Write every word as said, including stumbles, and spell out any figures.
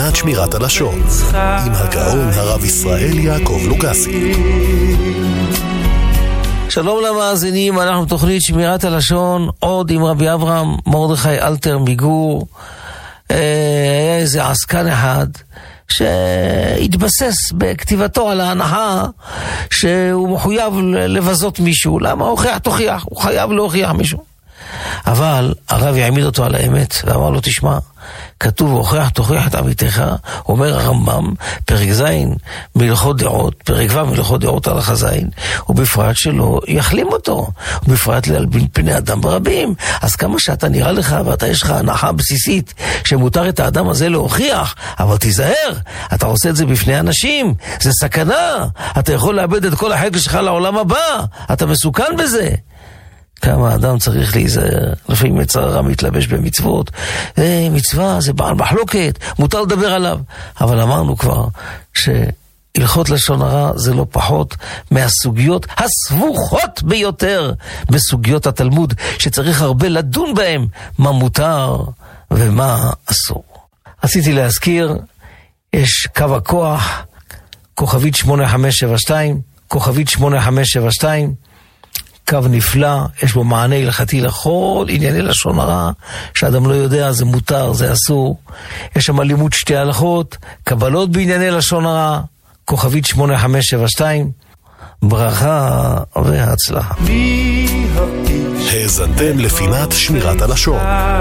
לפינת שמירת הלשון עם הגאון הרב ישראל יעקב לוגסי. שלום למאזינים, אנחנו תוכנית שמירת הלשון עוד עם רבי אברהם מרדכי אלתר מגור. היה איזה עסקן אחד שהתבסס בכתיבתו על ההנחה שהוא מחויב לבזות מישהו. למה? הוא הוכיח, תוכיח, הוא חייב להוכיח מישהו. אבל הרב יעמיד אותו על האמת ואמר לו, תשמע, כתוב הוכיח תוכיח את עמיתך, אומר הרמב"ם פרק זין מלכות דעות, פרק ו' מלכות דעות על החזין, ובפרט שלא יחלים אותו, ובפרט להלבין פני אדם ברבים. אז כמה שאתה נראה לך ואתה יש לך הנחה בסיסית שמותר את האדם הזה להוכיח, אבל תיזהר, אתה עושה את זה בפני אנשים, זה סכנה, אתה יכול לאבד את כל החלק שלך לעולם הבא, אתה מסוכן בזה. כמה אדם צריך להיזהר, לפעמים מצערה מתלבש במצוות, אה, מצווה זה בעל מחלוקת, מותר לדבר עליו, אבל אמרנו כבר שהלכות לשון הרע זה לא פחות מהסוגיות הסבוכות ביותר בסוגיות התלמוד, שצריך הרבה לדון בהם, מה מותר ומה אסור. רציתי להזכיר, יש קו הכוח, כוכבית שמונה חמש שבע שתיים, כוכבית שמונה חמש שבע שתיים, קו נפלא, יש בו מענה הלכתי לכל ענייני לשון הרע, שאדם לא יודע, זה מותר, זה אסור. יש שם לימוד שתי הלכות, קבלות בענייני לשון הרע, כוכבית שמונה חמש שבע שתיים, ברכה והצלחה. האזנתם לפינת שמירת הלשון